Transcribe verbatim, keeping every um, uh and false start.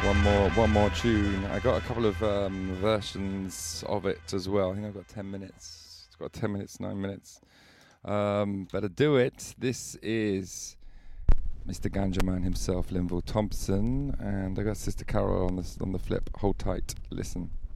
One more, one more tune. I got a couple of um, versions of it as well. I think I've got ten minutes. It's got ten minutes, nine minutes. Um, better do it. This is Mister Ganja Man himself, Linville Thompson, and I got Sister Carol on the on the flip. Hold tight, listen.